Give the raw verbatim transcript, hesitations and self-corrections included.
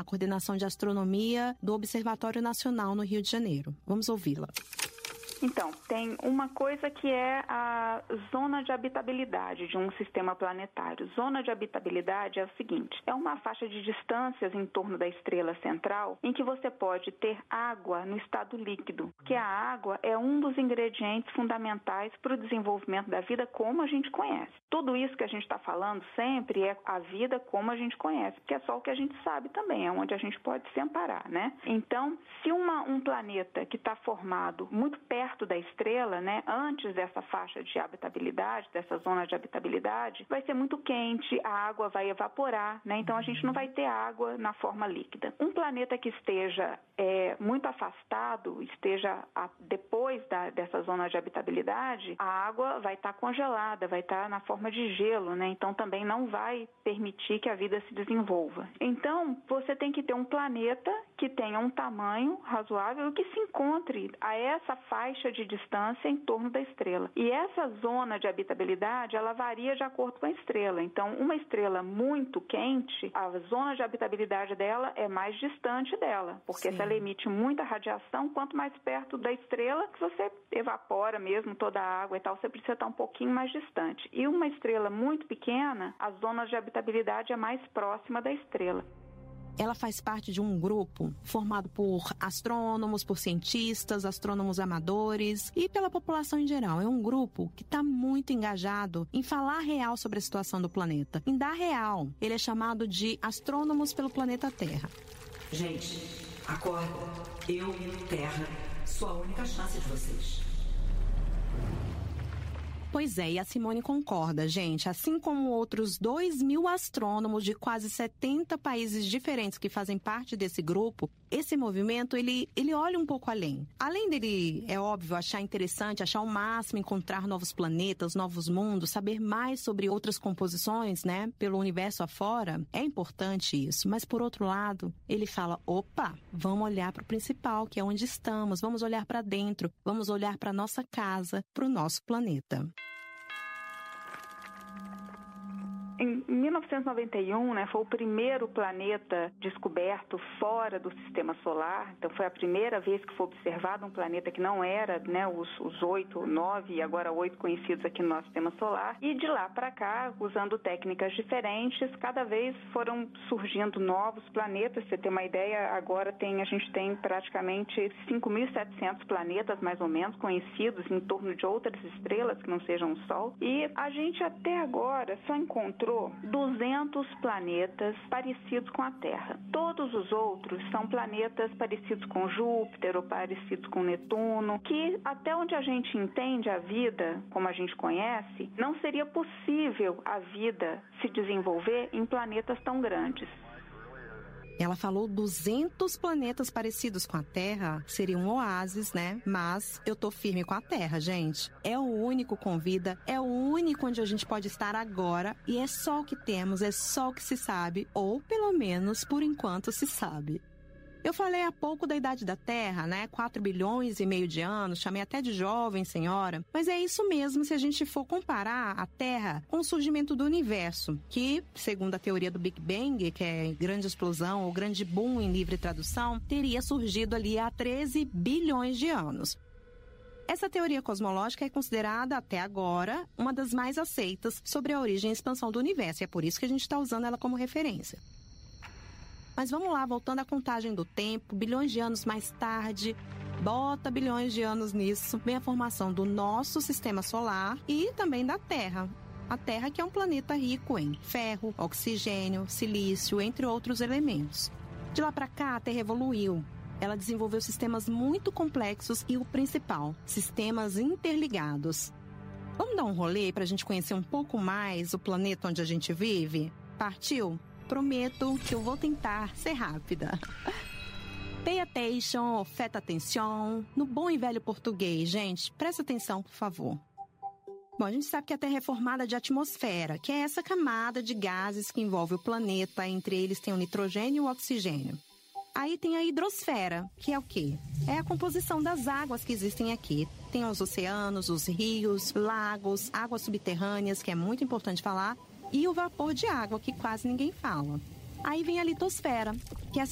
da Coordenação de Astronomia do Observatório Nacional no Rio de Janeiro. Vamos ouvi-la. Então, tem uma coisa que é a zona de habitabilidade de um sistema planetário. Zona de habitabilidade é o seguinte, é uma faixa de distâncias em torno da estrela central em que você pode ter água no estado líquido, porque a água é um dos ingredientes fundamentais para o desenvolvimento da vida como a gente conhece. Tudo isso que a gente está falando sempre é a vida como a gente conhece, porque é só o que a gente sabe também, é onde a gente pode se amparar, né? Então, se uma, um planeta que está formado muito perto da estrela, né, antes dessa faixa de habitabilidade, dessa zona de habitabilidade, vai ser muito quente, a água vai evaporar, né, então a gente não vai ter água na forma líquida. Um planeta que esteja é, muito afastado, esteja a, depois da, dessa zona de habitabilidade, a água vai estar tá congelada, vai estar tá na forma de gelo, né, então também não vai permitir que a vida se desenvolva. Então, você tem que ter um planeta que tenha um tamanho razoável e que se encontre a essa faixa de distância em torno da estrela. E essa zona de habitabilidade, ela varia de acordo com a estrela. Então, uma estrela muito quente, a zona de habitabilidade dela é mais distante dela, porque Sim. se ela emite muita radiação, quanto mais perto da estrela, que você evapora mesmo toda a água e tal, você precisa estar um pouquinho mais distante. E uma estrela muito pequena, a zona de habitabilidade é mais próxima da estrela. Ela faz parte de um grupo formado por astrônomos, por cientistas, astrônomos amadores e pela população em geral. É um grupo que está muito engajado em falar real sobre a situação do planeta, em dar real. Ele é chamado de Astrônomos pelo Planeta Terra. Gente, acorda. Eu, Terra, sou a única chance de vocês. Pois é, e a Simone concorda, gente. Assim como outros dois mil astrônomos de quase setenta países diferentes que fazem parte desse grupo, esse movimento, ele, ele olha um pouco além. Além dele, é óbvio, achar interessante, achar o máximo, encontrar novos planetas, novos mundos, saber mais sobre outras composições, né, pelo universo afora, é importante isso. Mas, por outro lado, ele fala, opa, vamos olhar para o principal, que é onde estamos, vamos olhar para dentro, vamos olhar para a nossa casa, para o nosso planeta. Em mil novecentos e noventa e um, né, foi o primeiro planeta descoberto fora do sistema solar. Então, foi a primeira vez que foi observado um planeta que não era, né, os, os oito, nove e agora oito conhecidos aqui no nosso sistema solar. E de lá para cá, usando técnicas diferentes, cada vez foram surgindo novos planetas. Você tem uma ideia, agora tem, a gente tem praticamente cinco mil e setecentos planetas, mais ou menos, conhecidos em torno de outras estrelas que não sejam o Sol. E a gente até agora só encontrou duzentos planetas parecidos com a Terra. Todos os outros são planetas parecidos com Júpiter ou parecidos com Netuno, que até onde a gente entende a vida, como a gente conhece, não seria possível a vida se desenvolver em planetas tão grandes. Ela falou duzentos planetas parecidos com a Terra, seria um oásis, né? Mas eu tô firme com a Terra, gente. É o único com vida, é o único onde a gente pode estar agora e é só o que temos, é só o que se sabe, ou pelo menos por enquanto se sabe. Eu falei há pouco da idade da Terra, né? quatro bilhões e meio de anos, chamei até de jovem senhora. Mas é isso mesmo se a gente for comparar a Terra com o surgimento do universo, que, segundo a teoria do Big Bang, que é grande explosão ou grande boom em livre tradução, teria surgido ali há treze bilhões de anos. Essa teoria cosmológica é considerada, até agora, uma das mais aceitas sobre a origem e expansão do universo. E é por isso que a gente está usando ela como referência. Mas vamos lá, voltando à contagem do tempo, bilhões de anos mais tarde, bota bilhões de anos nisso, vem a formação do nosso sistema solar e também da Terra. A Terra que é um planeta rico em ferro, oxigênio, silício, entre outros elementos. De lá para cá, a Terra evoluiu. Ela desenvolveu sistemas muito complexos e o principal, sistemas interligados. Vamos dar um rolê para a gente conhecer um pouco mais o planeta onde a gente vive? Partiu? Prometo que eu vou tentar ser rápida. Pay attention, ou feta atenção. No bom e velho português, gente, presta atenção, por favor. Bom, a gente sabe que a Terra é formada de atmosfera, que é essa camada de gases que envolve o planeta. Entre eles tem o nitrogênio e o oxigênio. Aí tem a hidrosfera, que é o quê? É a composição das águas que existem aqui. Tem os oceanos, os rios, lagos, águas subterrâneas, que é muito importante falar, e o vapor de água, que quase ninguém fala. Aí vem a litosfera, que é essa